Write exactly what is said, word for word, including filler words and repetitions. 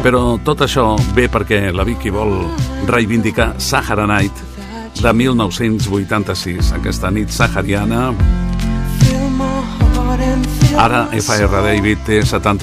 Però tot això ve perquè la Vicky vol reivindicar Sahara Night de mil nou-cents vuitanta-sis, aquesta nit sahariana. Ara F R David té setanta